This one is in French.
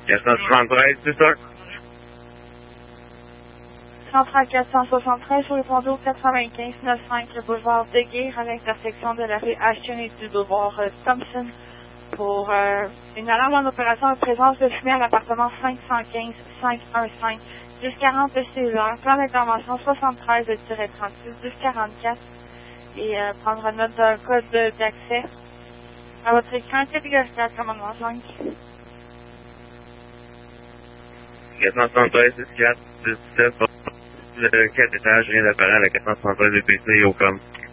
473, c'est ça? Centrale 473 sur le condo 9595, le boulevard de Guire à l'intersection de la rue Ashton et du boulevard Thompson pour une alarme en opération de présence de fumée à l'appartement 515-515. 1040 de cellulaire, plan d'intervention 73-36 1044 et prendre note d'un code d'accès à votre écran catégorie 4, commandement 5. 473, 64, 17, le 4 étages vient d'apparaître à la 473 EPC au com.